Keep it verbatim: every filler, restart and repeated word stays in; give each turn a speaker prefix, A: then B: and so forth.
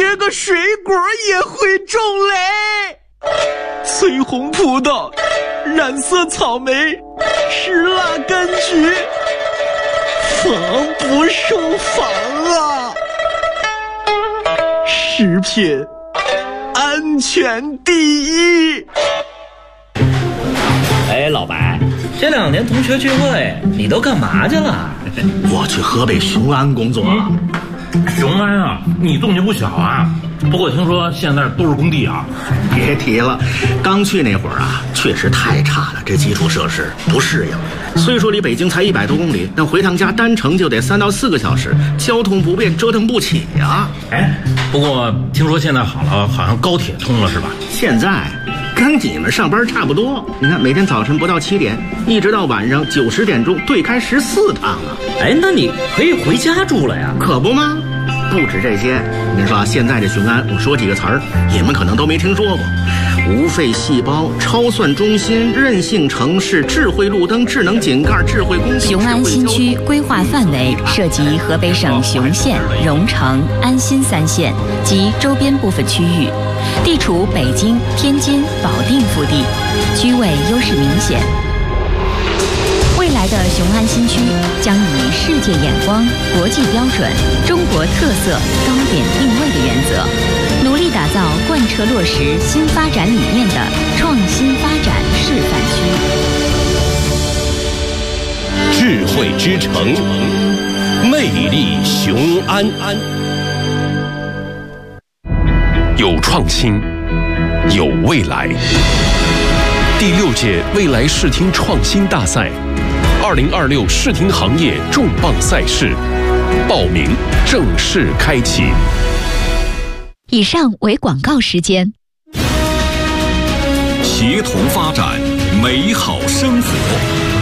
A: 这个水果也会种雷。翠红葡萄，染色草莓，石蜡柑橘，防不胜防啊！食品安全第一。
B: 哎，老白，这两年同学聚会你都干嘛去了？
C: 我去河北雄安工作了。
D: 雄安啊，你动静不小啊。不过听说现在都是工地啊。
C: 别提了，刚去那会儿啊，确实太差了，这基础设施不适应。虽说离北京才一百多公里，但回趟家单程就得三到四个小时，交通不便，折腾不起呀。
D: 哎，不过听说现在好了，好像高铁通了是吧？
C: 现在跟你们上班差不多，你看每天早晨不到七点，一直到晚上九十点钟，对开十四趟啊！
B: 哎，那你可以回家住了呀？
C: 可不吗？不止这些，您说现在这雄安，我说几个词儿，你们可能都没听说过：无废细胞、超算中心、韧性城市、智慧路灯、智能井盖、智慧公路。
E: 雄安新区规划范围涉及河北省雄县、荣成、安新三县及周边部分区域，地处北京、天津、保定腹地，区位优势明显。未来的雄安新区将以世界眼光、国际标准、中国特色高点定位的原则，努力打造贯彻落实新发展理念的创新发展示范区。
F: 智慧之城，魅力雄安。有创新，有未来。第六届未来视听创新大赛二零二六视听行业重磅赛事报名正式开启。
E: 以上为广告时间。
G: 协同发展美好生活。